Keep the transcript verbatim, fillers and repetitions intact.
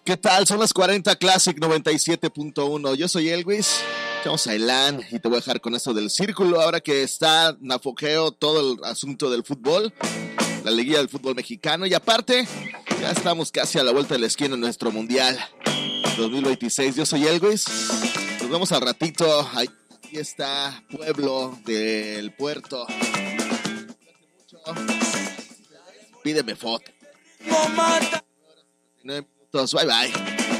¿Qué tal? Son las cuarenta Classic noventa y siete punto uno. Yo soy Elvis. Vamos a Elan y te voy a dejar con esto del círculo. Ahora que está en apogeo todo el asunto del fútbol, la liguilla del fútbol mexicano. Y aparte, ya estamos casi a la vuelta de la esquina en nuestro Mundial dos mil veintiséis. Yo soy Elvis. Nos vemos al ratito. Ahí está Pueblo del Puerto. Pídeme foto. nueve minutos. Bye bye.